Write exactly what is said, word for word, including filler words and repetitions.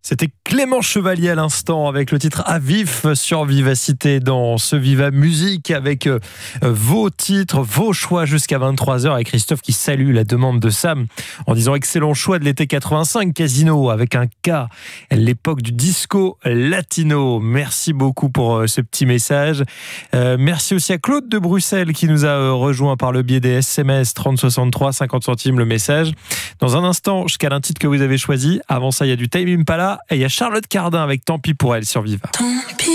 C'était Clément Chevalier à l'instant avec le titre À vif sur Vivacité dans ce Viva Musique avec euh, vos titres, vos choix jusqu'à vingt-trois heures et Christophe qui salue la demande de Sam en disant excellent choix de l'été quatre-vingt-cinq Casino avec un K, l'époque du disco latino. Merci beaucoup pour euh, ce petit message. Euh, merci aussi à Claude de Bruxelles qui nous a euh, rejoint par le biais des S M S trente soixante-trois, cinquante centimes le message. Dans un instant, je cale un titre que vous avez choisi. Avant ça, il y a du Tame Impala et il y a Charlotte Cardin avec Tant pis pour elle sur Viva. Tant pis.